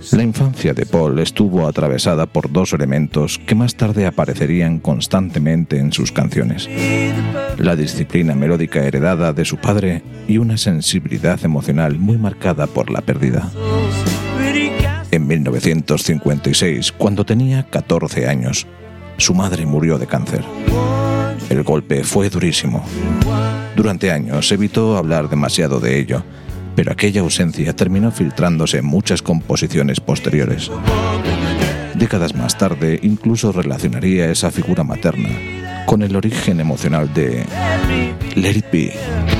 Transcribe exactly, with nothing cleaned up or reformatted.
La infancia de Paul estuvo atravesada por dos elementos que más tarde aparecerían constantemente en sus canciones: la disciplina melódica heredada de su padre y una sensibilidad emocional muy marcada por la pérdida. En mil novecientos cincuenta y seis, cuando tenía catorce años, su madre murió de cáncer. El golpe fue durísimo. Durante años evitó hablar demasiado de ello, pero aquella ausencia terminó filtrándose en muchas composiciones posteriores. Décadas más tarde, incluso relacionaría esa figura materna con el origen emocional de Let It Be.